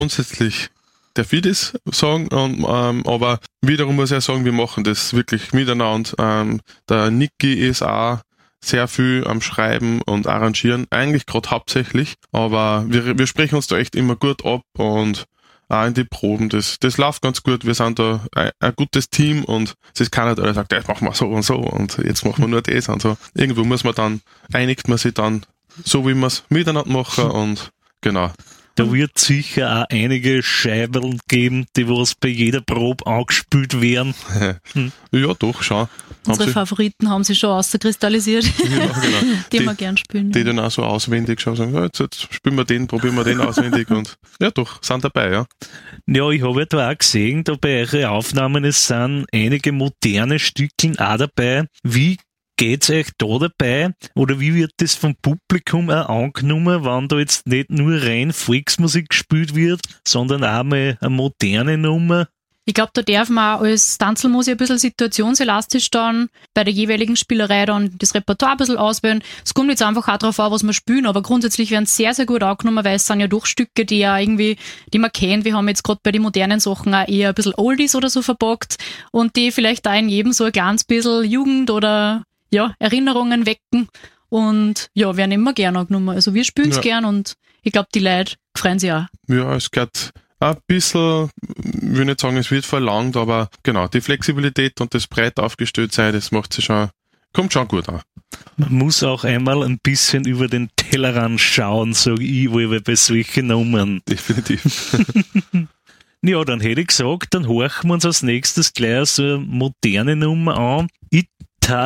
grundsätzlich darf ich das sagen, aber wiederum muss ich auch sagen, wir machen das wirklich miteinander. Der Niki ist auch sehr viel am Schreiben und Arrangieren, eigentlich gerade hauptsächlich, aber wir sprechen uns da echt immer gut ab und auch in die Proben, das läuft ganz gut, wir sind da ein gutes Team und es ist keiner, der sagt, jetzt machen wir so und jetzt machen wir nur das und so. Irgendwo einigt man sich dann so, wie wir es miteinander machen und genau. Da wird sicher auch einige Scheibeln geben, die was bei jeder Probe angespielt werden. Ja, doch, schon. Unsere Favoriten haben sie schon auskristallisiert, ja, genau. die wir gern spielen. Die dann auch so auswendig schon sagen, ja, jetzt spielen wir den, probieren wir den auswendig und ja doch, sind dabei, ja. Ja, ich habe ja da auch gesehen, da bei euren Aufnahmen, es sind einige moderne Stückchen auch dabei. Wie geht's euch da dabei? Oder wie wird das vom Publikum auch angenommen, wenn da jetzt nicht nur rein Volksmusik gespielt wird, sondern auch mal eine moderne Nummer? Ich glaube, da darf man als Tanzelmusik ein bisschen situationselastisch dann bei der jeweiligen Spielerei dann das Repertoire ein bisschen auswählen. Es kommt jetzt einfach auch darauf an, was wir spielen, aber grundsätzlich werden sehr, sehr gut angenommen, weil es sind ja doch Stücke, die ja irgendwie, die man kennt. Wir haben jetzt gerade bei den modernen Sachen auch eher ein bisschen Oldies oder so verpackt und die vielleicht da in jedem so ein kleines bisschen Jugend oder ja, Erinnerungen wecken und ja, werden immer gern angenommen. Also wir spielen es gern und ich glaube, die Leute freuen sich auch. Ja, es geht ein bisschen, ich will nicht sagen, es wird verlangt, aber genau, die Flexibilität und das breit aufgestellt sein, das kommt schon gut an. Man muss auch einmal ein bisschen über den Tellerrand schauen, sage ich, weil bei solchen Nummern. Definitiv. Ja, dann hätte ich gesagt, dann horchen wir uns als nächstes gleich so eine moderne Nummer an.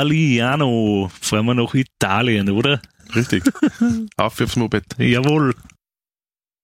Italiano. Fahren wir nach Italien, oder? Richtig. Auf aufs Moped. Jawohl.